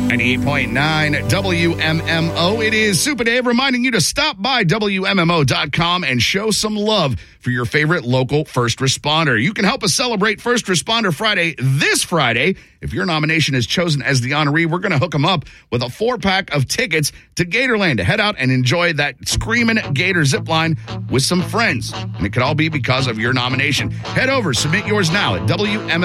98.9 WMMO. It is Super Dave reminding you to stop by WMMO.com and show some love for your favorite local first responder. You can help us celebrate First Responder Friday this Friday. If your nomination is chosen as the honoree, we're going to hook them up with a 4-pack of tickets to Gatorland to head out and enjoy that screaming Gator zip line with some friends. And it could all be because of your nomination. Head over, submit yours now at WMMO.com.